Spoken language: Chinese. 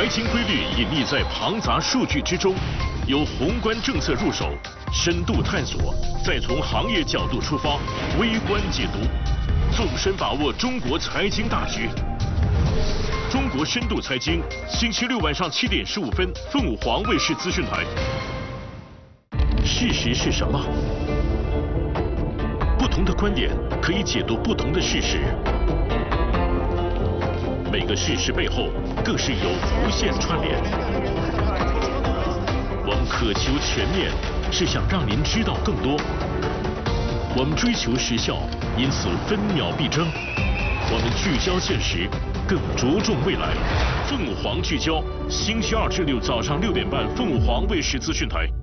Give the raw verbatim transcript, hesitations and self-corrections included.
财经规律隐匿在庞杂数据之中，由宏观政策入手，深度探索，再从行业角度出发，微观解读，纵深把握中国财经大局。中国深度财经，星期六晚上七点十五分，凤凰卫视资讯台。事实是什么？不同的观点可以解读不同的事实。每个事实背后更是有无限串联。我们渴求全面，是想让您知道更多。我们追求实效，因此分秒必争。我们聚焦现实，更着重未来。凤凰聚焦，星期二至六早上六点半，凤凰卫视资讯台。